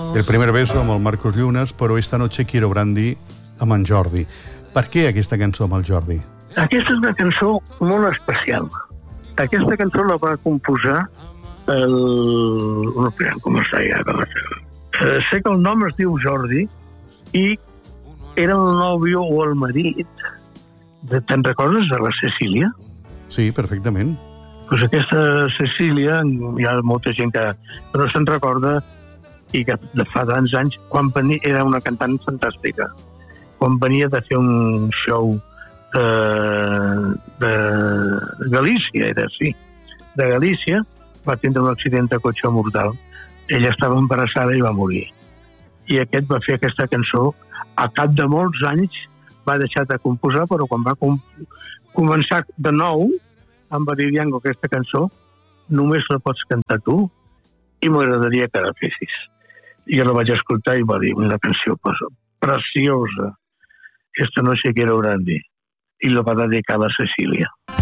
El primer beso amb el Marcos Llunes, però esta noche quiero brandy amb en Jordi. Per què aquesta cançó amb el Jordi? Aquesta és una cançó molt especial. Aquesta cançó la va composar no sé com es deia. Sé que el nom es diu Jordi i era el nòvio o el marit. Te'n recordes de la Cecília? Sí, perfectament. Pues aquesta Cecília, hi ha molta gent que no se'n recorda i que de fa tants anys, quan venia, era una cantant fantàstica. Quan venia de fer un show de Galícia, era així, de Galícia, va tindre un accident de cotxe mortal. Ella estava embarassada i va morir. I aquest va fer aquesta cançó. A cap de molts anys va deixar de composar, però quan va començar de nou, em va dir, Diango, aquesta cançó només la pots cantar tu i m'agradaria que la fessis. I jo la vaig escoltar i va dir, una canció preciosa, Esta noche quiero brandy, i la va dedicar a la Cecília.